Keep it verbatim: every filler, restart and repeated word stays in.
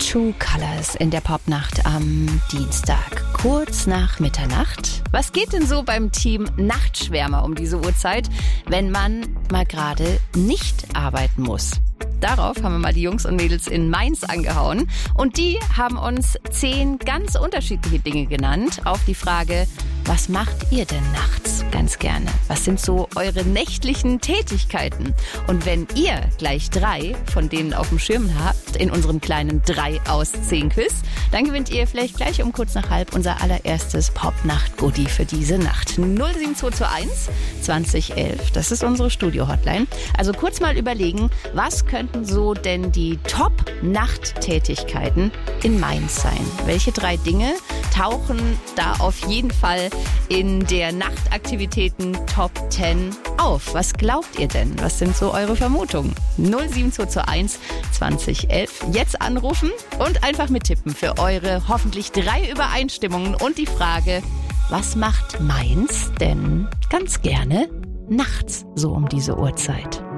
True Colors in der Popnacht am Dienstag, kurz nach Mitternacht. Was geht denn so beim Team Nachtschwärmer um diese Uhrzeit, wenn man mal gerade nicht arbeiten muss? Darauf haben wir mal die Jungs und Mädels in Mainz angehauen. Und die haben uns zehn ganz unterschiedliche Dinge genannt auf die Frage, was macht ihr denn nachts ganz gerne? Was sind so eure nächtlichen Tätigkeiten? Und wenn ihr gleich drei von denen auf dem Schirm habt in unserem kleinen drei aus zehn Quiz, dann gewinnt ihr vielleicht gleich um kurz nach halb unser allererstes Popnacht-Goodie für diese Nacht. null sieben zwei zwei eins zwanzig elf, das ist unsere Studio-Hotline. Also kurz mal überlegen, was könnten so denn die Top-Nachttätigkeiten in Mainz sein? Welche drei Dinge tauchen da auf jeden Fall in der Nachtaktivitäten Top zehn auf? Was glaubt ihr denn? Was sind so eure Vermutungen? null sieben zwei zwei eins zwanzig elf. Jetzt anrufen und einfach mittippen für eure hoffentlich drei Übereinstimmungen und die Frage, was macht Mainz denn ganz gerne nachts so um diese Uhrzeit?